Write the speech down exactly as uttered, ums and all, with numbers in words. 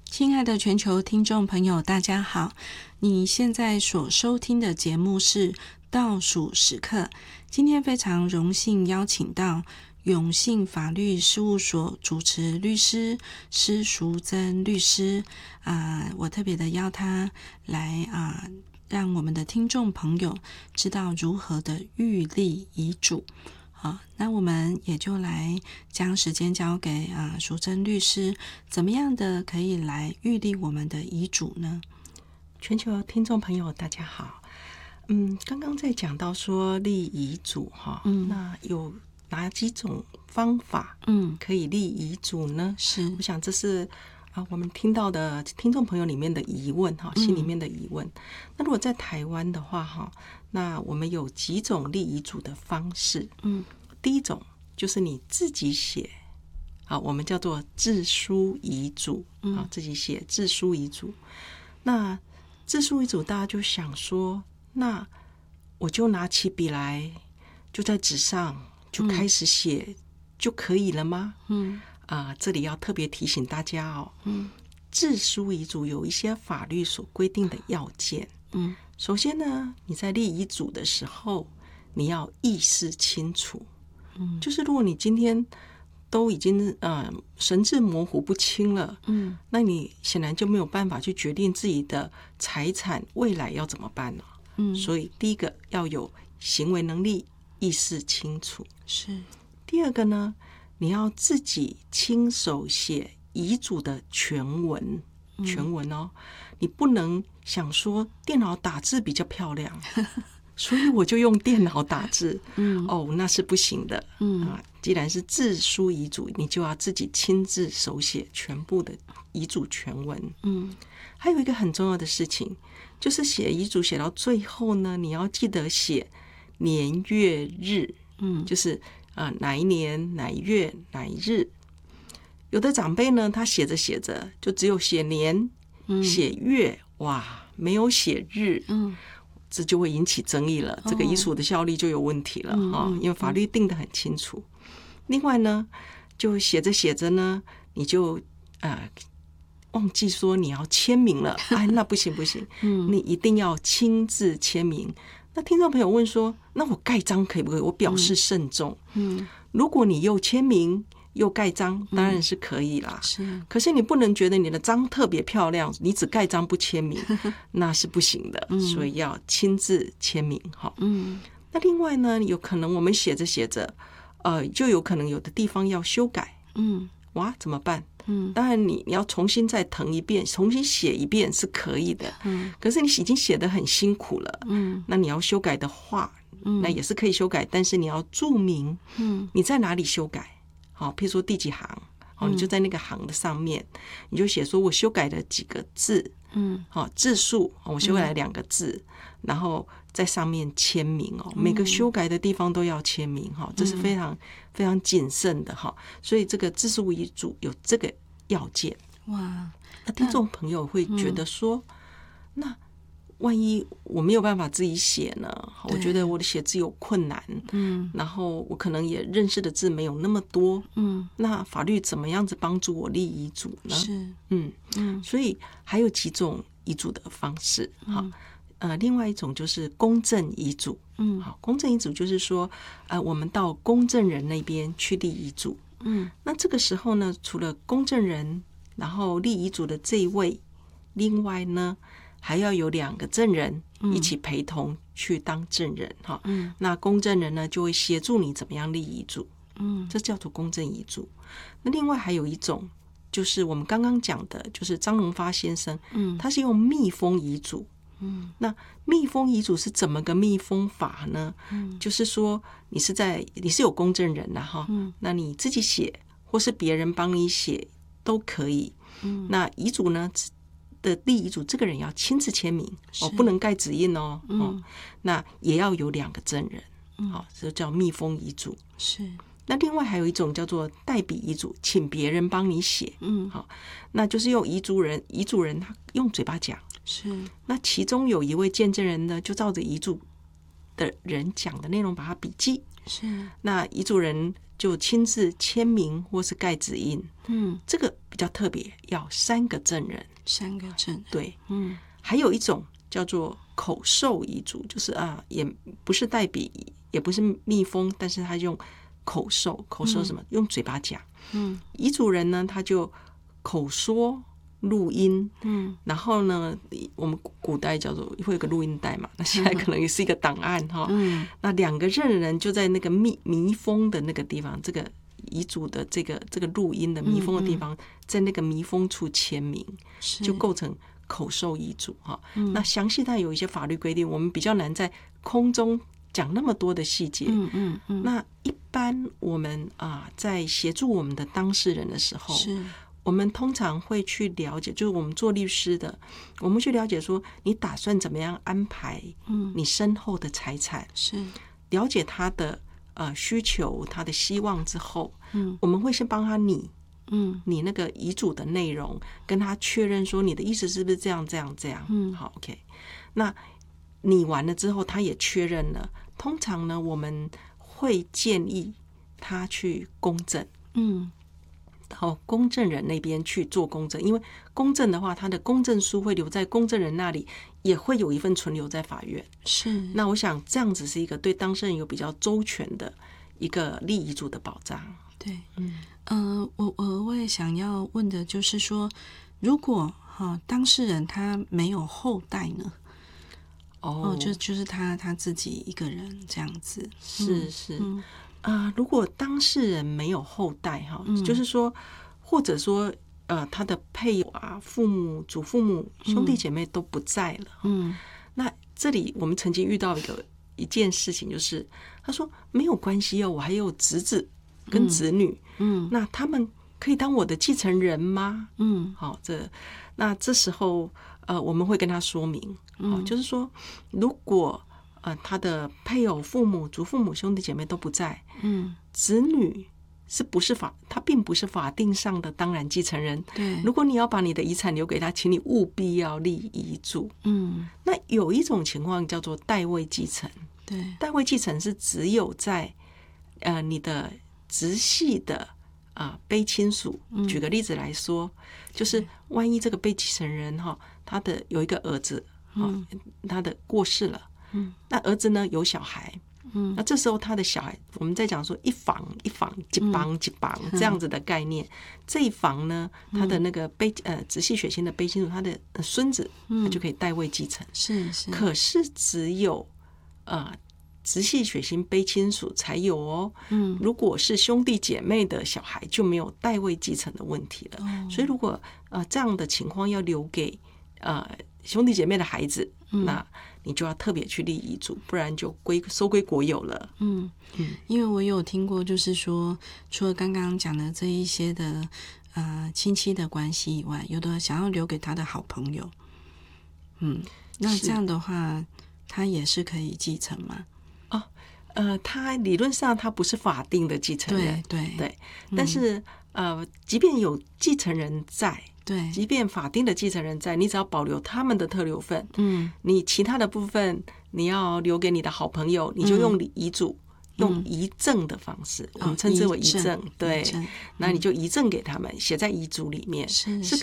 亲爱的全球听众朋友，大家好！你现在所收听的节目是倒数时刻。今天非常荣幸邀请到永信法律事务所主持律师施淑珍律师啊、呃，我特别的邀他来啊、呃，让我们的听众朋友知道如何的预立遗嘱。好，那我们也就来将时间交给啊淑珍律师，怎么样的可以来预立我们的遗嘱呢？ 全球听众朋友大家好，嗯，刚刚在讲到说立遗嘱哈，嗯，那有哪几种方法嗯可以立遗嘱呢？是，我想这是啊我们听到的听众朋友里面的疑问哈，心里面的疑问。嗯、那如果在台湾的话哈，那我们有几种立遗嘱的方式。嗯，第一种就是你自己写，好，我们叫做自书遗嘱，啊，自己写自书遗嘱。那自书遗嘱大家就想说，那我就拿起笔来，就在纸上就开始写、嗯、就可以了吗？嗯，啊、呃，这里要特别提醒大家哦，嗯，自书遗嘱有一些法律所规定的要件。嗯，首先呢，你在立遗嘱的时候，你要意识清楚。嗯，就是如果你今天都已经呃神志模糊不清了，嗯，那你显然就没有办法去决定自己的财产未来要怎么办了。嗯，所以第一个要有行为能力，意识清楚。是。第二个呢，你要自己亲手写遗嘱的全文，全文哦，你不能想说电脑打字比较漂亮。所以我就用电脑打字，嗯，哦，那是不行的，嗯啊，既然是自书遗嘱，你就要自己亲自手写全部的遗嘱全文，嗯。还有一个很重要的事情，就是写遗嘱写到最后呢，你要记得写年月日，嗯，就是啊、呃、哪一年哪一月哪一日。有的长辈呢，他写着写着就只有写年、嗯、写月，哇，没有写日，嗯。这就会引起争议了，这个遗嘱的效力就有问题了、哦嗯、因为法律定得很清楚、嗯、另外呢，就写着写着呢，你就呃忘记说你要签名了，哎，那不行不行、嗯、你一定要亲自签名。那听众朋友问说，那我盖章可以不可以？我表示慎重。嗯，如果你又签名又盖章，当然是可以啦。是、嗯，可是你不能觉得你的章特别漂亮，你只盖章不签名，那是不行的。嗯、所以要亲自签名哈。嗯，那另外呢，有可能我们写着写着，呃，就有可能有的地方要修改。嗯，哇，怎么办？嗯，当然你你要重新再誊一遍，重新写一遍是可以的。嗯，可是你已经写得很辛苦了。嗯，那你要修改的话，嗯，那也是可以修改，但是你要注明，嗯，你在哪里修改。好，譬如说第几行，好，你就在那个行的上面，嗯、你就写说我修改了几个字，嗯，好，字数我修改了两个字，嗯、然后在上面签名哦，每个修改的地方都要签名哈，这是非常、嗯、非常谨慎的哈，所以这个自书遗嘱有这个要件。哇，那听众朋友会觉得说，嗯、那万一我没有办法自己写呢？我觉得我的写字有困难，嗯，然后我可能也认识的字没有那么多，嗯，那法律怎么样子帮助我立遗嘱呢？是，嗯嗯，所以还有几种遗嘱的方式，好、嗯，呃，另外一种就是公证遗嘱，嗯，好，公证遗嘱就是说，呃，我们到公证人那边去立遗嘱，嗯，那这个时候呢，除了公证人，然后立遗嘱的这一位，另外呢，还要有两个证人一起陪同去当证人哈、嗯，那公证人呢就会协助你怎么样立遗嘱，嗯，这叫做公证遗嘱。那另外还有一种就是我们刚刚讲的，就是张荣发先生，嗯，他是用密封遗嘱，嗯，那密封遗嘱是怎么个密封法呢？嗯，就是说你是在你是有公证人的哈，嗯，那你自己写或是别人帮你写都可以，嗯，那遗嘱呢？的立遗嘱，这个人要亲自签名哦，不能盖指印哦。嗯、哦，那也要有两个证人，好、哦，这叫密封遗嘱。是。那另外还有一种叫做代笔遗嘱，请别人帮你写。嗯，好、哦，那就是用遗嘱人，遗嘱人他用嘴巴讲。是。那其中有一位见证人呢，就照着遗嘱的人讲的内容把它笔记。是。那遗嘱人就亲自签名或是盖指印。 嗯， 这个比较特别，要三个证人。 三个证人， 对， 嗯， 还有一种叫做口授遗嘱，就是啊，也不是代笔，也不是密封，但是他用口授，口授什么？嗯、用嘴巴讲。 嗯， 遗嘱人呢，他就口说录音， 嗯， 然后呢，我们古代叫做会有个录音带嘛，那现在可能也是一个档案哈。 嗯， 那两个证人就在那个密密封的那个地方，这个遗嘱的这个这个录音的密封的地方，嗯嗯在那个密封处签名，就构成口授遗嘱哈。嗯、那详细它有一些法律规定，我们比较难在空中讲那么多的细节。 嗯嗯嗯。 那一般我们啊，在协助我们的当事人的时候， 是我们通常会去了解，就是我们做律师的，我们去了解说，你打算怎么样安排你身后的财产， 是了解他的呃需求、他的希望之后， 嗯， 我们会先帮他拟。 嗯， 你那个遗嘱的内容，跟他确认说你的意思是不是这样这样这样， 嗯， 好 OK。那拟完了之后，他也确认了。通常呢，我们会建议他去公证， 嗯， 到公证人那边去做公证，因为公证的话，他的公证书会留在公证人那里，也会有一份存留在法院。 是， 那我想这样子是一个对当事人有比较周全的一个立遗嘱的保障。 对，嗯，呃，我我额外想要问的就是说，如果哈、哦、当事人他没有后代呢？ 哦， 哦，就就是他他自己一个人这样子， 是是啊、 嗯呃，如果当事人没有后代哈， 嗯、 就是说，或者说呃，他的配偶啊、父母、祖父母、兄弟姐妹都不在了， 嗯， 那这里我们曾经遇到一个一件事情，就是他说没有关系哦，我还有侄子跟子女， 嗯， 那他们可以当我的继承人吗？ 嗯， 好，这那这时候呃，我们会跟他说明，嗯，就是说，如果呃他的配偶、父母、祖父母、兄弟姐妹都不在， 嗯， 子女是不是法，他并不是法定上的当然继承人。 对， 如果你要把你的遗产留给他，请你务必要立遗嘱。 嗯， 那有一种情况叫做代位继承， 对， 代位继承是只有在呃你的直系的啊、呃、卑亲属，举个例子来说，嗯、就是万一这个被继承人哈，他的有一个儿子，嗯，他的过世了，嗯，那儿子呢有小孩，嗯，那这时候他的小孩，我们在讲说一房一房一帮一帮这样子的概念，嗯、这一房呢，他的那个卑呃直系血亲的卑亲属，他的孙子，他就可以代位继承， 是是， 可是只有呃。直系血亲卑亲属才有哦，嗯，如果是兄弟姐妹的小孩就没有代位继承的问题了。哦、所以如果呃这样的情况要留给呃兄弟姐妹的孩子，嗯、那你就要特别去立遗嘱，不然就归收归国有了。嗯嗯，因为我有听过，就是说除了刚刚讲的这一些的呃亲戚的关系以外，有的想要留给他的好朋友，嗯，那这样的话，他也是可以继承吗？ 呃，他理论上他不是法定的继承人， 对对对，但是、嗯、呃，即便有继承人在， 对， 即便法定的继承人在，你只要保留他们的特留份， 嗯， 你其他的部分你要留给你的好朋友，你就用遗嘱、嗯、用遗赠的方式，嗯、我们称之为遗赠，对， 遗赠那你就遗赠给他们，写在遗嘱里面， 是。 是